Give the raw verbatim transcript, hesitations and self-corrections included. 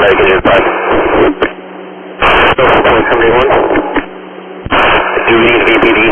automatic engine five. Point seventy-one. Do we need V P D